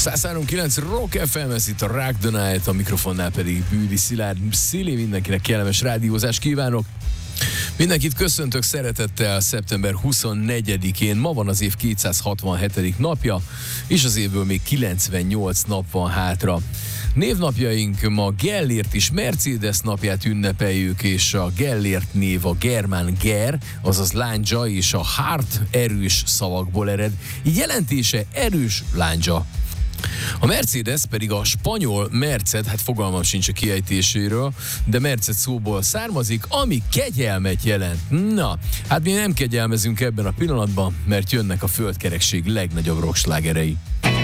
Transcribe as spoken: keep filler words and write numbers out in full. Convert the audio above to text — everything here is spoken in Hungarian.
száz három kilenc Rock ef em, ez itt a Rock the Night, a mikrofonnál pedig Bűdi Szilárd. Szili, mindenkinek kellemes rádiózást kívánok. Mindenkit köszöntök szeretettel szeptember huszonnegyedikén. Ma van az év kétszázhatvanhetedik napja, és az évből még kilencvennyolc nap van hátra. Névnapjaink ma Gellért és Mercedes napját ünnepeljük, és a Gellért név a germán ger, azaz lándzsa, és a hart erős szavakból ered, így jelentése erős lándzsa. A Mercedes pedig a spanyol Merced, hát fogalmam sincs a kiejtéséről, de Merced szóból származik, ami kegyelmet jelent. Na, hát mi nem kegyelmezünk ebben a pillanatban, mert jönnek a földkerekség legnagyobb rockslágerei.